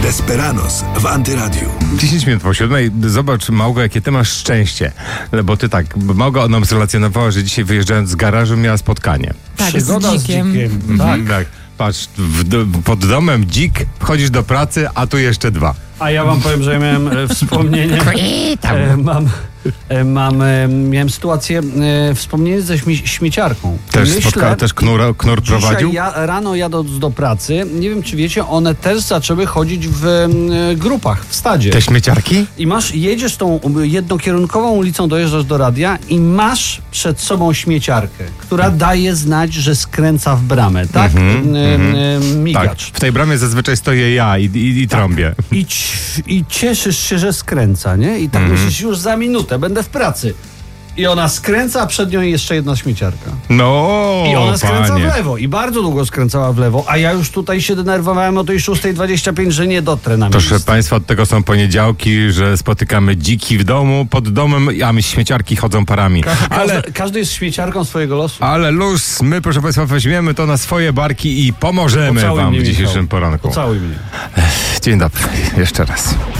Desperados w Antyradiu. 10 minut po 7. Zobacz, Małgo, jakie ty masz szczęście. Bo ty tak, Małga nam zrelacjonowała, że dzisiaj wyjeżdżając z garażu miała spotkanie. Tak, Przygoda z dzikiem. Tak. Patrz, pod domem dzik, wchodzisz do pracy, a tu jeszcze dwa. A ja wam powiem, że ja miałem wspomnienie. Miałem sytuację, wspomnienie ze śmieciarką. Też knur prowadził? Rano jadąc do pracy, nie wiem czy wiecie, one też zaczęły chodzić w grupach, w stadzie. Te śmieciarki? I jedziesz tą jednokierunkową ulicą, dojeżdżasz do radia i masz przed sobą śmieciarkę, która daje znać, że skręca w bramę, tak? Migacz. Tak. W tej bramie zazwyczaj stoję ja i trąbię. I cieszysz się, że skręca, nie? I tak myślisz, już za minutę będę w pracy. I ona skręca, a przed nią jeszcze jedna śmieciarka. No, I ona skręca panie. w lewo. I bardzo długo skręcała w lewo. A ja już tutaj się denerwowałem o tej 6:25, że nie dotrę na miejsce. Proszę państwa, od tego są poniedziałki, że spotykamy dziki w domu, pod domem, a śmieciarki chodzą parami. Każdy jest śmieciarką swojego losu. Ale luz, my, proszę państwa, weźmiemy to na swoje barki i pomożemy Pocałuj wam mnie, w dzisiejszym Michał. poranku. Pocałuj mnie. Dzień dobry, jeszcze raz.